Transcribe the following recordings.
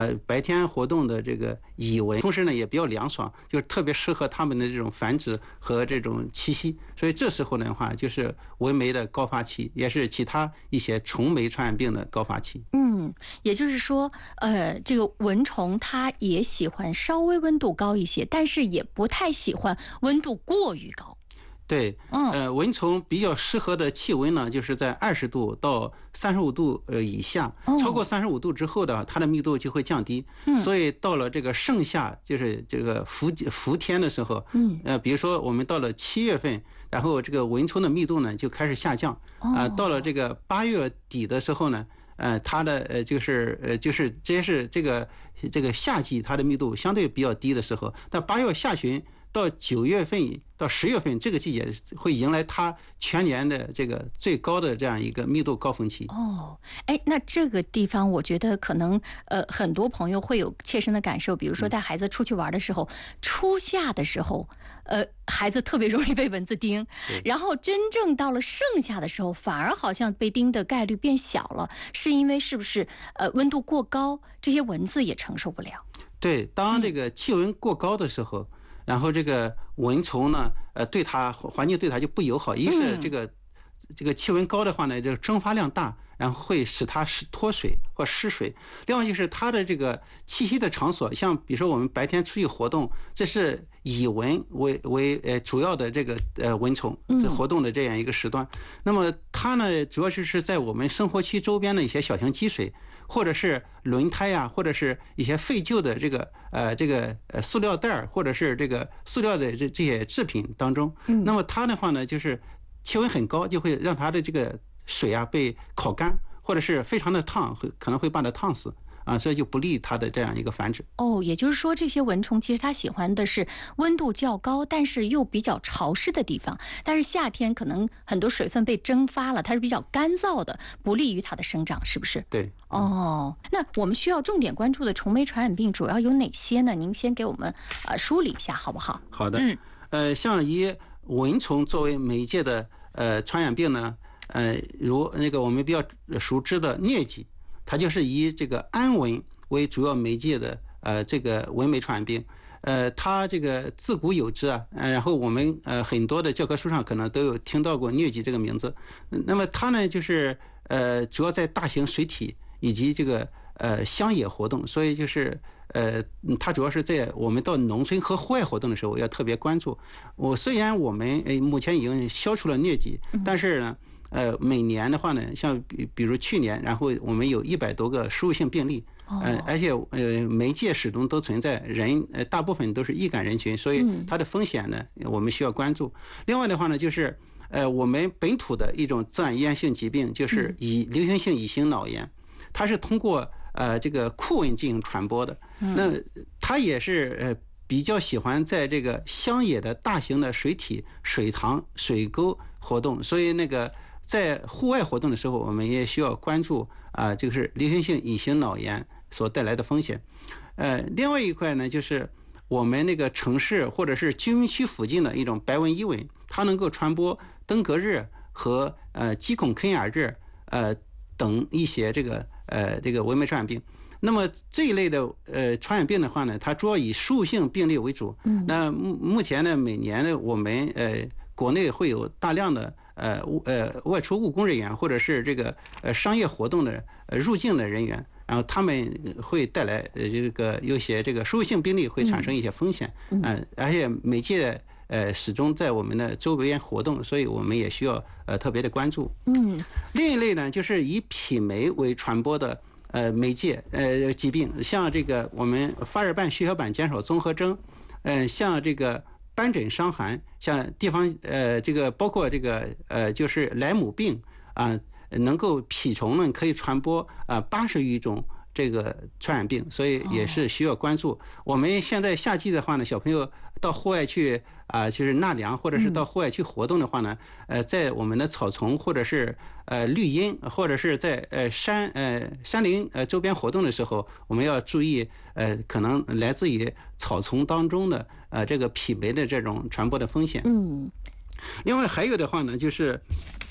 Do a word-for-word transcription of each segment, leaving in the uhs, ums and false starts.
呃白天活动的这个蚁蚊，同时呢也比较凉爽，就是特别适合它们的这种繁殖和这种栖息。所以这时候的话，就是蚊媒的高发期，也是其他一些虫媒传染病的高发期。 嗯，也就是说，呃，这个蚊虫它也喜欢稍微温度高一些，但是也不太喜欢温度过于高。 对，呃，蚊虫比较适合的气温呢，就是在二十度到三十五度呃以下，超过三十五度之后的，它的密度就会降低。所以到了这个盛夏，就是这个伏伏天的时候，呃，比如说我们到了七月份，然后这个蚊虫的密度呢就开始下降。啊，到了这个八月底的时候呢，呃，它的呃就是呃就是这是这个这个夏季它的密度相对比较低的时候，但八月下旬到九月份到十月份这个季节会迎来它全年的这个最高的这样一个密度高峰期。 哦，哎，那这个地方我觉得可能呃很多朋友会有切身的感受，比如说带孩子出去玩的时候，嗯、初夏的时候，呃，孩子特别容易被蚊子叮，然后真正到了盛夏的时候，反而好像被叮的概率变小了，是因为是不是呃温度过高，这些蚊子也承受不了？ 对，当这个气温过高的时候。嗯，然后这个蚊虫呢，呃，对它环境对它就不友好。一是这个这个气温高的话呢，这个蒸发量大，然后会使它失脱水或失水。另外就是它的这个栖息的场所，像比如说我们白天出去活动，这是以蚊为为呃主要的这个呃蚊虫活动的这样一个时段。那么它呢，主要是在我们生活区周边的一些小型积水，或者是轮胎呀、啊，或者是一些废旧的这个呃这个呃塑料袋，或者是这个塑料的这这些制品当中。那么它的话呢，就是气温很高，就会让它的这个水啊被烤干，或者是非常的烫，会可能会把它烫死啊，所以就不利它的这样一个繁殖。 哦，也就是说，这些蚊虫其实它喜欢的是温度较高，但是又比较潮湿的地方。但是夏天可能很多水分被蒸发了，它是比较干燥的，不利于它的生长，是不是？ 对。 哦，那我们需要重点关注的虫媒传染病主要有哪些呢？您先给我们呃梳理一下，好不好？ 好的。嗯，呃，像以蚊虫作为媒介的呃传染病呢，呃，如那个我们比较熟知的疟疾，它就是以这个安蚊为主要媒介的呃这个蚊媒传染病。呃，它这个自古有之啊，呃，然后我们呃很多的教科书上可能都有听到过疟疾这个名字。那么它呢，就是呃主要在大型水体以及这个呃乡野活动，所以就是呃它主要是在我们到农村和户外活动的时候要特别关注。我虽然我们呃目前已经消除了疟疾，但是呢。呃，每年的话呢，像比比如去年，然后我们有一百多个输入性病例，呃，而且呃媒介始终都存在人，呃，大部分都是易感人群，所以它的风险呢，我们需要关注。另外的话呢，就是呃我们本土的一种自然遗传性疾病，就是乙流行性乙型脑炎，它是通过呃这个酷蚊进行传播的，那它也是呃。比较喜欢在这个乡野的大型的水体、水塘、水沟活动，所以那个在户外活动的时候，我们也需要关注啊，这个是流行性乙型脑炎所带来的风险。呃，另外一块呢，就是我们那个城市或者是居民区附近的一种白纹伊蚊，它能够传播登革热和呃鸡孔啃咬热呃等一些这个呃这个蚊媒传染病。那么这一类的呃传染病的话呢，它主要以输入性病例为主。嗯，那目目前呢，每年呢，我们呃国内会有大量的呃呃外出务工人员，或者是这个呃商业活动的呃入境的人员，然后他们会带来呃这个有些这个输入性病例会产生一些风险。嗯，呃、而且媒介呃始终在我们的周边活动，所以我们也需要呃特别的关注。嗯，另一类呢，就是以匹媒为传播的。呃，媒介呃疾病，像这个我们发热斑血小板减少综合征，嗯、呃，像这个斑疹伤寒，像地方呃这个包括这个呃就是莱姆病啊、呃，能够蜱虫呢可以传播啊八十余种这个传染病，所以也是需要关注。我们现在夏季的话呢，小朋友到户外去啊、呃，就是纳凉，或者是到户外去活动的话呢，呃，在我们的草丛或者是呃绿荫，或者是在呃山呃山林呃周边活动的时候，我们要注意呃可能来自于草丛当中的呃这个匹媒的这种传播的风险。嗯，另外还有的话呢，就是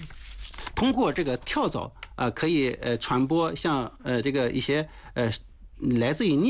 通过这个跳蚤啊、呃，可以呃传播像呃这个一些呃来自于疟